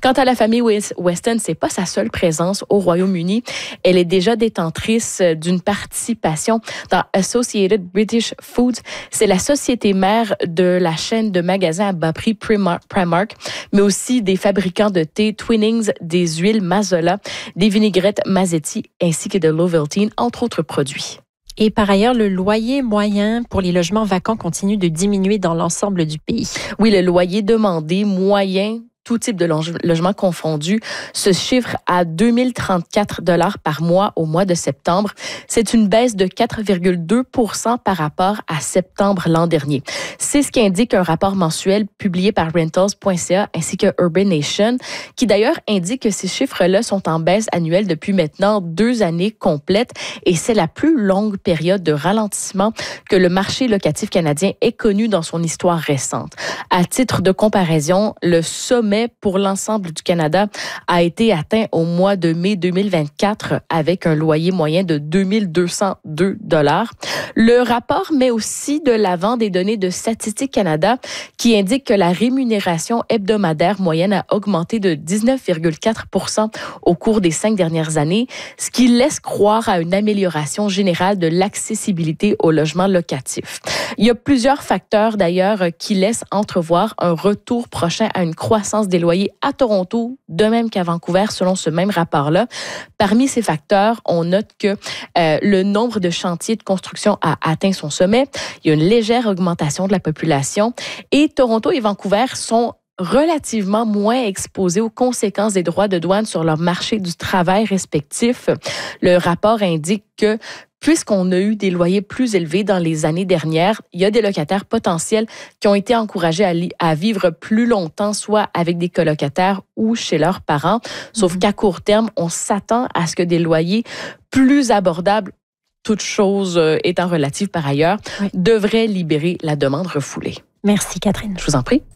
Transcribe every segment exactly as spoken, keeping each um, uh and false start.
Quant à la famille Weston, c'est pas sa seule présence au Royaume-Uni. Elle est déjà détentrice d'une participation dans Associated British Foods. C'est la société mère de la chaîne de magasins à bas prix Primark, mais aussi des fabricants de thé Twinings, des huiles Mazola, des vinaigrettes Mazzetti ainsi que de l'Ovaltine, entre autres produits. Et par ailleurs, le loyer moyen pour les logements vacants continue de diminuer dans l'ensemble du pays. Oui, le loyer demandé moyen, tout type de logement confondu, se chiffre à deux mille trente-quatre dollars par mois au mois de septembre. C'est une baisse de quatre virgule deux pour cent par rapport à septembre l'an dernier. C'est ce qu'indique un rapport mensuel publié par rentals point c a ainsi que Urbanation, qui d'ailleurs indique que ces chiffres-là sont en baisse annuelle depuis maintenant deux années complètes et c'est la plus longue période de ralentissement que le marché locatif canadien ait connu dans son histoire récente. À titre de comparaison, le sommet pour l'ensemble du Canada a été atteint au mois de mai deux mille vingt-quatre avec un loyer moyen de deux mille deux cent deux dollars. Le rapport met aussi de l'avant des données de Statistique Canada qui indiquent que la rémunération hebdomadaire moyenne a augmenté de dix-neuf virgule quatre pour cent au cours des cinq dernières années, ce qui laisse croire à une amélioration générale de l'accessibilité au logement locatif. Il y a plusieurs facteurs d'ailleurs qui laissent entrevoir un retour prochain à une croissance des loyers à Toronto, de même qu'à Vancouver, selon ce même rapport-là. Parmi ces facteurs, on note que euh, le nombre de chantiers de construction a atteint son sommet. Il y a une légère augmentation de la population et Toronto et Vancouver sont relativement moins exposés aux conséquences des droits de douane sur leur marché du travail respectif. Le rapport indique que puisqu'on a eu des loyers plus élevés dans les années dernières, il y a des locataires potentiels qui ont été encouragés à, li- à vivre plus longtemps, soit avec des colocataires ou chez leurs parents. Sauf mmh. qu'à court terme, on s'attend à ce que des loyers plus abordables, toutes choses étant relatives par ailleurs, oui. devraient libérer la demande refoulée. Merci Catherine. Je vous en prie.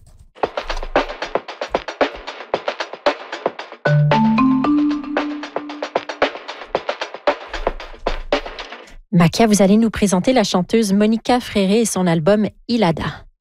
Makia, vous allez nous présenter la chanteuse Monica Fréré et son album Ilada.